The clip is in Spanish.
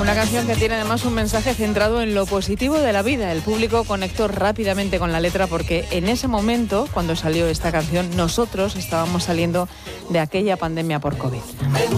Una canción que tiene además un mensaje centrado en lo positivo de la vida. El público conectó rápidamente con la letra porque en ese momento, cuando salió esta canción, nosotros estábamos saliendo de aquella pandemia por COVID.